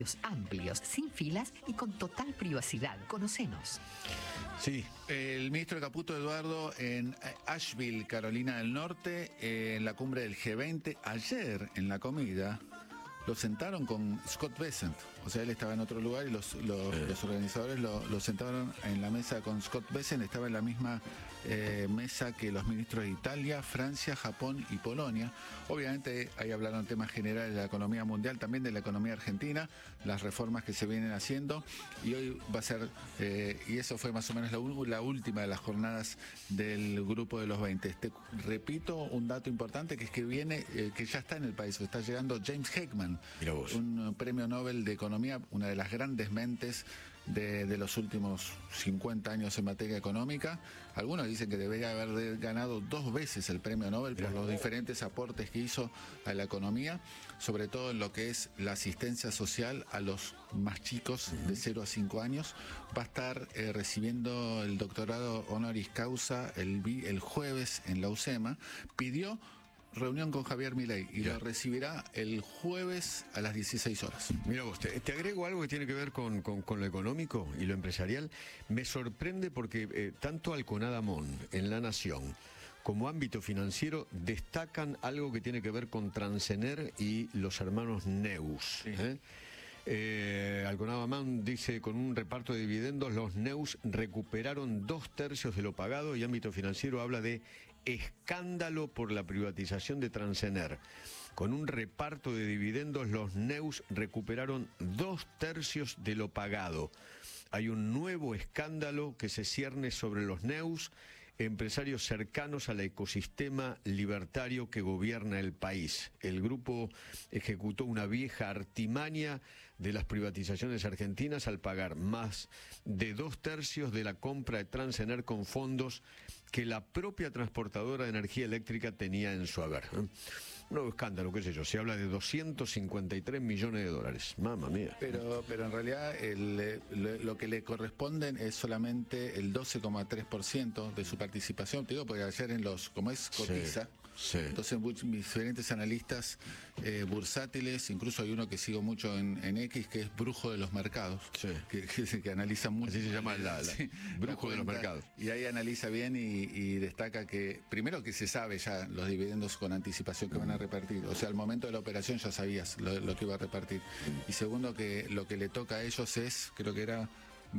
amplios, sin filas y con total privacidad. Conocenos. Sí, el ministro Caputo Eduardo en Asheville, Carolina del Norte, en la cumbre del G20, ayer en la comida, lo sentaron con Scott Bessent. O sea, él estaba en otro lugar y los organizadores lo sentaron en la mesa con Scott Bessent. Estaba en la misma mesa que los ministros de Italia, Francia, Japón y Polonia. Obviamente ahí hablaron temas generales de la economía mundial, también de la economía argentina, las reformas que se vienen haciendo. Y hoy va a ser, y eso fue más o menos la última de las jornadas del grupo de los 20. Repito, un dato importante que es que viene, que ya está en el país, está llegando James Heckman, un premio Nobel de Economía, una de las grandes mentes de los últimos 50 años en materia económica. Algunos dicen que debería haber ganado 2 veces el premio Nobel por los diferentes aportes que hizo a la economía, sobre todo en lo que es la asistencia social a los más chicos de 0 a 5 años. Va a estar recibiendo el doctorado honoris causa el jueves en la UCEMA. Pidió reunión con Javier Milei y lo recibirá el jueves a las 16 horas. Mira vos, te agrego algo que tiene que ver con lo económico y lo empresarial. Me sorprende porque tanto Alconada Mon en La Nación como ámbito financiero destacan algo que tiene que ver con Transener y los hermanos Neus. Sí. Alconada Mon dice: con un reparto de dividendos los Neus recuperaron 2/3 de lo pagado, y ámbito financiero habla de escándalo por la privatización de Transener. Con un reparto de dividendos los Neus recuperaron 2/3 de lo pagado. Hay un nuevo escándalo que se cierne sobre los Neus, empresarios cercanos al ecosistema libertario que gobierna el país. El grupo ejecutó una vieja artimaña de las privatizaciones argentinas al pagar más de 2/3 de la compra de Transener con fondos que la propia transportadora de energía eléctrica tenía en su haber. Un nuevo escándalo, qué sé yo, se habla de 253 millones de dólares. Mamma mía. Pero en realidad lo que le corresponden es solamente el 12,3% de su participación. Te digo, porque ayer en los, como es cotiza, entonces diferentes analistas bursátiles, incluso hay uno que sigo mucho en X, que es Brujo de los Mercados, que analiza mucho. Así se llama Brujo de los Mercados. Y ahí analiza bien y destaca que, primero, que se sabe ya los dividendos con anticipación que van a repartir. O sea, al momento de la operación ya sabías lo que iba a repartir. Y segundo, que lo que le toca a ellos es, creo que era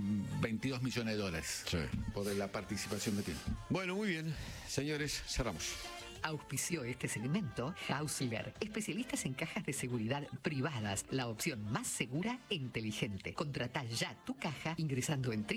22 millones de dólares por la participación que tiene. Bueno, muy bien, señores, cerramos. Auspició este segmento Hausler, especialistas en cajas de seguridad privadas, la opción más segura e inteligente. Contratá ya tu caja ingresando en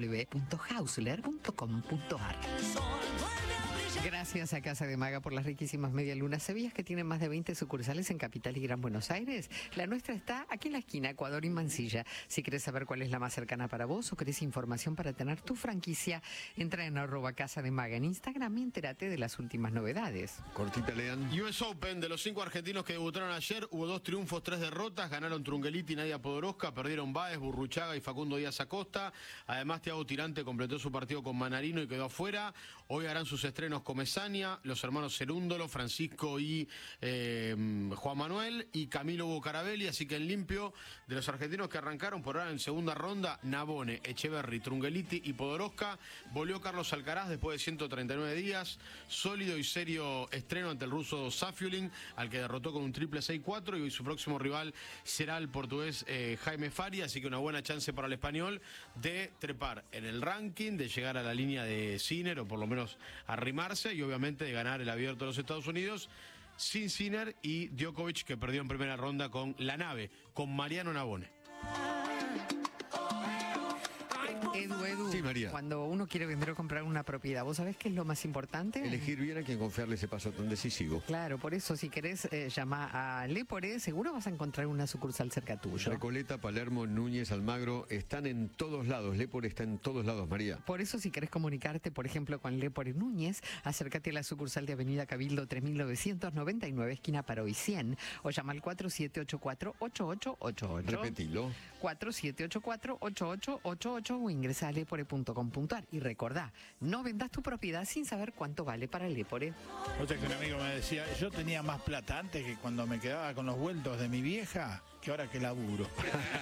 www.hausler.com.ar. Gracias a Casa de Maga por las riquísimas medialunas. ¿Sabías que tiene más de 20 sucursales en Capital y Gran Buenos Aires? La nuestra está aquí en la esquina, Ecuador y Mansilla. Si querés saber cuál es la más cercana para vos o querés información para tener tu franquicia, entra en @Casa de Maga en Instagram y entérate de las últimas novedades. Cortita, lean. US Open, de los 5 argentinos que debutaron ayer, hubo 2 triunfos, 3 derrotas. Ganaron Trungeliti y Nadia Podoroska, perdieron Báez, Burruchaga y Facundo Díaz Acosta. Además, Thiago Tirante completó su partido con Manarino y quedó afuera. Hoy harán sus estrenos Comesaña, los hermanos Cerúndolo, Francisco y Juan Manuel, y Camilo Bucarabelli. Así que en limpio, de los argentinos que arrancaron por ahora en segunda ronda, Nabone, Echeverri, Trungeliti y Podoroska. Volvió Carlos Alcaraz después de 139 días. Sólido y serio estreno ante el ruso Safiulin, al que derrotó con un triple 6-4, y hoy su próximo rival será el portugués Jaime Faria. Así que una buena chance para el español de trepar en el ranking, de llegar a la línea de Sinner, o por lo menos arrimarse, y obviamente de ganar el Abierto de los Estados Unidos sin Sinner, y Djokovic, que perdió en primera ronda con la nave, con Mariano Nabone. Edu, Sí, María. cuando uno quiere vender o comprar una propiedad, ¿vos sabés qué es lo más importante? Elegir bien a quien confiarle ese paso tan decisivo. Claro, por eso si querés llamar a Lepore, seguro vas a encontrar una sucursal cerca tuyo. Recoleta, Palermo, Núñez, Almagro, están en todos lados. Lepore está en todos lados, María. Por eso, si querés comunicarte, por ejemplo, con Lepore Núñez, acércate a la sucursal de Avenida Cabildo 3999, esquina Paroy 100, o llama al 4784-8888. Repetilo. 4784-8888 o ingresa a lepore.com.ar. Y recordá, no vendas tu propiedad sin saber cuánto vale para Lepore. O sea que un amigo me decía, yo tenía más plata antes que cuando me quedaba con los vueltos de mi vieja, que ahora que laburo.